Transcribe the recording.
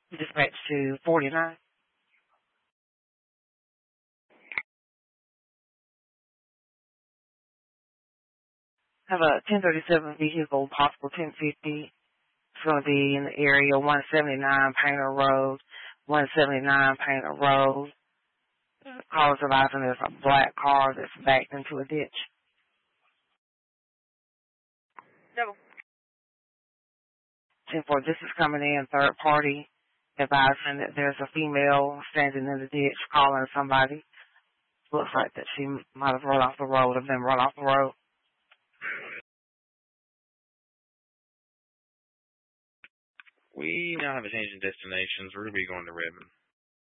Dispatch to 49. Have a 1037 vehicle, possible 1050. It's going to be in the area 179 Painter Road, 179 Painter Road. Callers advising there's a black car that's backed into a ditch. Double. 10-4, this is coming in, third party, advising that there's a female standing in the ditch calling somebody. Looks like that she might have run off the road or been run off the road. We now have a change in destinations. We're going to be going to Redmond.